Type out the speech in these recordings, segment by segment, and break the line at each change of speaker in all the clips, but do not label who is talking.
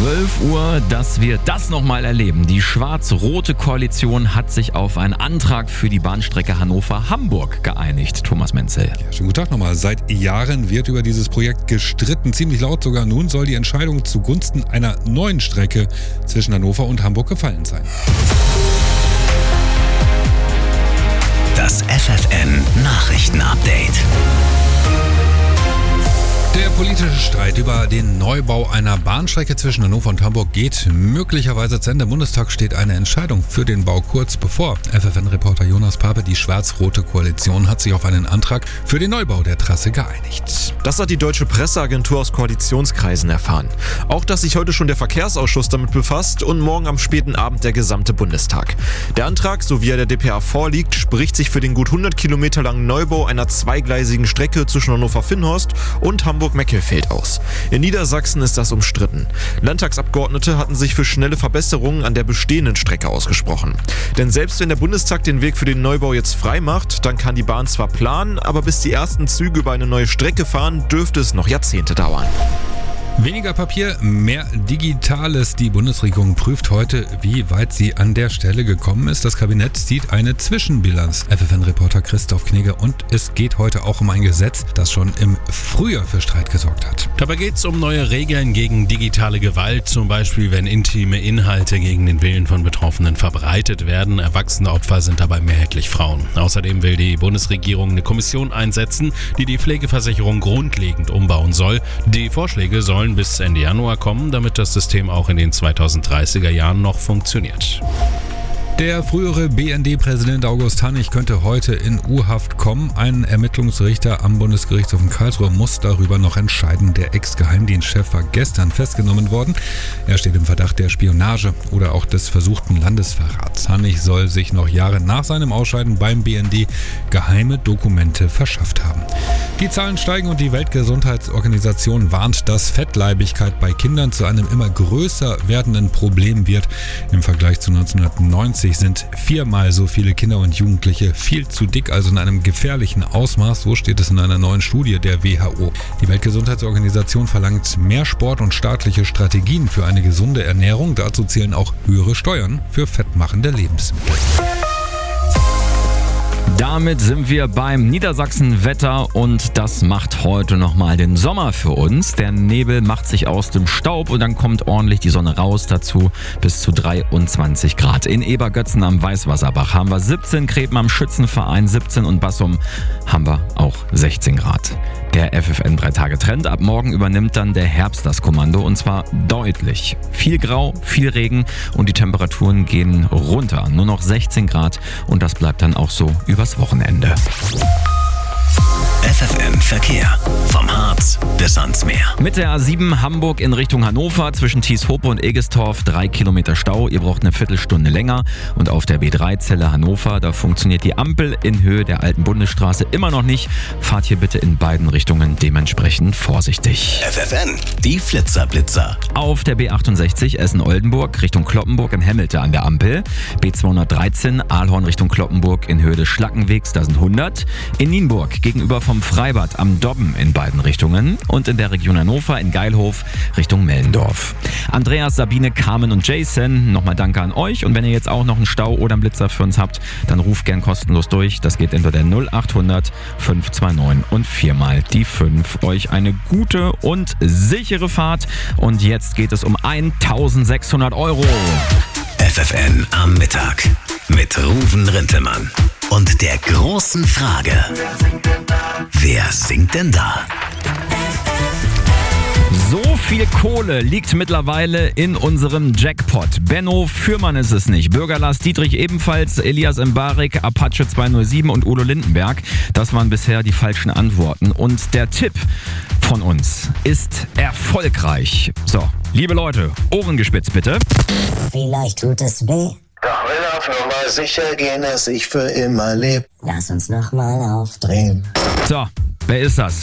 12 Uhr, dass wir das nochmal erleben. Die schwarz-rote Koalition hat sich auf einen Antrag für die Bahnstrecke Hannover-Hamburg geeinigt. Thomas Menzel.
Ja, schönen guten Tag nochmal. Seit Jahren wird über dieses Projekt gestritten, ziemlich laut sogar. Nun soll die Entscheidung zugunsten einer neuen Strecke zwischen Hannover und Hamburg gefallen sein.
Das FFN Nachrichtenupdate.
Der politische Streit über den Neubau einer Bahnstrecke zwischen Hannover und Hamburg geht möglicherweise zu Ende. Im Bundestag steht eine Entscheidung für den Bau kurz bevor. FFN-Reporter Jonas Pape, die schwarz-rote Koalition hat sich auf einen Antrag für den Neubau der Trasse geeinigt.
Das hat die deutsche Presseagentur aus Koalitionskreisen erfahren. Auch, dass sich heute schon der Verkehrsausschuss damit befasst und morgen am späten Abend der gesamte Bundestag. Der Antrag, so wie er der dpa vorliegt, spricht sich für den gut 100 Kilometer langen Neubau einer zweigleisigen Strecke zwischen Hannover-Vinnhorst und Hamburg-Meckelfeld aus. In Niedersachsen ist das umstritten. Landtagsabgeordnete hatten sich für schnelle Verbesserungen an der bestehenden Strecke ausgesprochen. Denn selbst wenn der Bundestag den Weg für den Neubau jetzt frei macht, dann kann die Bahn zwar planen, aber bis die ersten Züge über eine neue Strecke fahren, dürfte es noch Jahrzehnte dauern.
Weniger Papier, mehr Digitales. Die Bundesregierung prüft heute, wie weit sie an der Stelle gekommen ist. Das Kabinett zieht eine Zwischenbilanz. FFN-Reporter Christoph Knigge. Und es geht heute auch um ein Gesetz, das schon im Frühjahr für Streit gesorgt hat.
Dabei geht es um neue Regeln gegen digitale Gewalt, zum Beispiel wenn intime Inhalte gegen den Willen von Betroffenen verbreitet werden. Erwachsene Opfer sind dabei mehrheitlich Frauen. Außerdem will die Bundesregierung eine Kommission einsetzen, die die Pflegeversicherung grundlegend umbauen soll. Die Vorschläge sollen bis Ende Januar kommen, damit das System auch in den 2030er Jahren noch funktioniert.
Der frühere BND-Präsident August Hannig könnte heute in U-Haft kommen. Ein Ermittlungsrichter am Bundesgerichtshof in Karlsruhe muss darüber noch entscheiden. Der Ex-Geheimdienstchef war gestern festgenommen worden. Er steht im Verdacht der Spionage oder auch des versuchten Landesverrats. Hannig soll sich noch Jahre nach seinem Ausscheiden beim BND geheime Dokumente verschafft haben. Die Zahlen steigen und die Weltgesundheitsorganisation warnt, dass Fettleibigkeit bei Kindern zu einem immer größer werdenden Problem wird. Im Vergleich zu 1990 sind 4-mal so viele Kinder und Jugendliche viel zu dick, also in einem gefährlichen Ausmaß. So steht es in einer neuen Studie der WHO. Die Weltgesundheitsorganisation verlangt mehr Sport und staatliche Strategien für eine gesunde Ernährung. Dazu zählen auch höhere Steuern für fettmachende Lebensmittel.
Damit sind wir beim Niedersachsen-Wetter und das macht heute nochmal den Sommer für uns. Der Nebel macht sich aus dem Staub und dann kommt ordentlich die Sonne raus, dazu bis zu 23 Grad. In Ebergötzen am Weißwasserbach haben wir 17, Kreben am Schützenverein 17 und Bassum haben wir auch 16 Grad. Der FFN 3-Tage-Trend. Ab morgen übernimmt dann der Herbst das Kommando und zwar deutlich. Viel Grau, viel Regen und die Temperaturen gehen runter. Nur noch 16 Grad und das bleibt dann auch so übers Wochenende.
FFN Verkehr. Vom Harz bis ans Meer.
Mit der A7 Hamburg in Richtung Hannover zwischen Thieshope und Egestorf 3 Kilometer Stau. Ihr braucht eine Viertelstunde länger. Und auf der B3 Celle Hannover, da funktioniert die Ampel in Höhe der alten Bundesstraße immer noch nicht. Fahrt hier bitte in beiden Richtungen dementsprechend vorsichtig.
FFN, die Flitzer-Blitzer.
Auf der B68 Essen-Oldenburg Richtung Kloppenburg in Hemmelte an der Ampel. B213 Aalhorn Richtung Kloppenburg in Höhe des Schlackenwegs, da sind 100. In Nienburg gegenüber vom Freibad am Dobben in beiden Richtungen und in der Region Hannover in Geilhof Richtung Mellendorf. Andreas, Sabine, Carmen und Jason, nochmal danke an euch und wenn ihr jetzt auch noch einen Stau oder einen Blitzer für uns habt, dann ruft gern kostenlos durch. Das geht entweder 0800 529 und 4 die 5. Euch eine gute und sichere Fahrt und jetzt geht es um 1.600 €.
FFN am Mittag mit Ruven Rintelmann und der großen Frage: Wer singt denn da?
So viel Kohle liegt mittlerweile in unserem Jackpot. Benno Fürmann ist es nicht. Bürger Lars Dietrich ebenfalls, Elias Mbarek, Apache 207 und Udo Lindenberg. Das waren bisher die falschen Antworten. Und der Tipp von uns ist erfolgreich. So, liebe Leute, Ohren gespitzt bitte.
Vielleicht tut es weh.
Doch will auf Nummer sicher gehen, dass ich für immer lebe.
Lass uns nochmal aufdrehen.
So, wer ist das?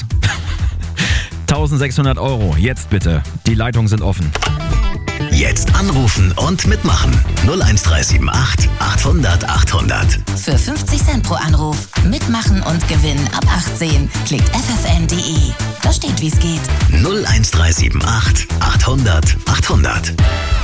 1.600 €. Jetzt bitte. Die Leitungen sind offen.
Jetzt anrufen und mitmachen. 01378 800 800.
Für 50 Cent pro Anruf. Mitmachen und gewinnen ab 18. Klickt ffn.de. Da steht, wie es geht.
01378 800 800.